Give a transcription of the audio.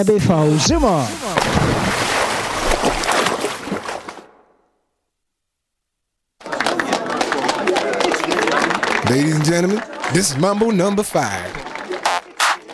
BV Zimmer. Ladies and gentlemen, this is Mambo number 5.